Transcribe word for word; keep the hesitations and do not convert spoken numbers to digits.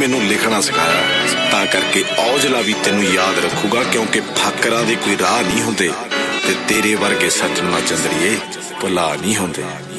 ਮੈਨੂੰ ਲਿਖਣਾ ਸਿਖਾਇਆ, ਤਾਂ ਕਰਕੇ ਔਜਲਾ ਵੀ ਤੈਨੂੰ ਯਾਦ ਰੱਖੂਗਾ, ਕਿਉਂਕਿ ਫਾਕਰਾਂ ਦੇ ਕੋਈ ਰਾਹ ਨਹੀਂ ਹੁੰਦੇ ਤੇ ਤੇਰੇ ਵਰਗੇ ਸੱਜਣ ਚੰਦਰੀਏ ਭੁਲਾ ਨਹੀਂ ਹੁੰਦੇ।